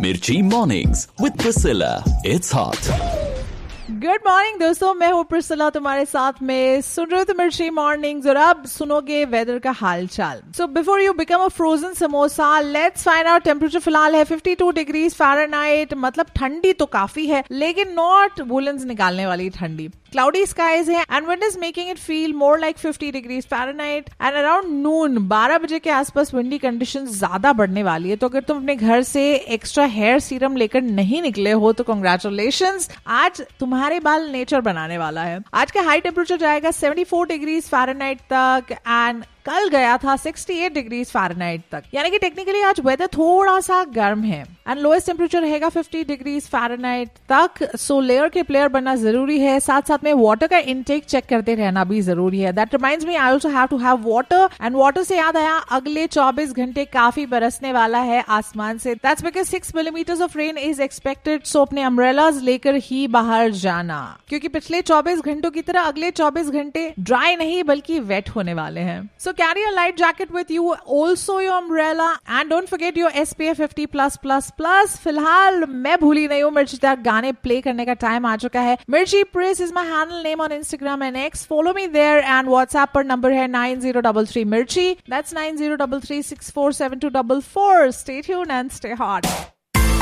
Mirchi Mornings with Priscilla. It's hot. Good morning दोस्तों, मैं हूँ प्रिसिला तुम्हारे साथ में। सुन रहे हो तो मिर्ची मॉर्निंग्स और अब सुनोगे वेदर का हाल चाल। So before you become a frozen samosa, let's find out temperature. फिलहाल है 52 डिग्रीज फ़ारेनहाइट। मतलब ठंडी तो काफी है, लेकिन नॉट वुलन्स निकालने वाली ठंडी। क्लाउडी स्काइज है and wind is making it feel more like 50 degrees Fahrenheit. And around नून 12 बजे के आसपास विंडी कंडीशन ज्यादा बढ़ने वाली है। तो अगर तुम अपने घर से एक्स्ट्रा हेयर सीरम लेकर नहीं निकले हो तो कंग्रेचुलेशंस, आज तुम्हारे बाल नेचर बनाने वाला है। आज का हाई टेम्परेचर जाएगा 74 डिग्रीज फ़ारेनहाइट तक एंड कल गया था 68 डिग्रीज फ़ारेनहाइट तक। यानी कि टेक्निकली आज वेदर थोड़ा सा गर्म है एंड लोएस्ट टेम्परेचर रहेगा 50 डिग्रीज फ़ारेनहाइट तक। सो लेयर के प्लेयर बनना जरूरी है, साथ साथ में वाटर का इनटेक चेक करते रहना भी जरूरी है। That reminds me, I also have to have water. And water से याद आया, अगले 24 घंटे काफी बरसने वाला है आसमान से। That's because 6 millimetres of rain is expected. सो अपने अम्ब्रेलाज लेकर ही बाहर जाना, क्योंकि पिछले 24 घंटों की तरह अगले 24 घंटे ड्राई नहीं बल्कि वेट होने वाले हैं। So carry a light jacket with you, also your umbrella, and don't forget your SPF 50+++. फिलहाल मैं भूली नहीं हूँ, मिर्ची तक गाने प्ले करने का टाइम आ चुका है। मिर्ची press is my handle name on Instagram and X. Follow me there and WhatsApp पर नंबर है 9033 मिर्ची. That's 9033647244. Stay tuned and stay hot.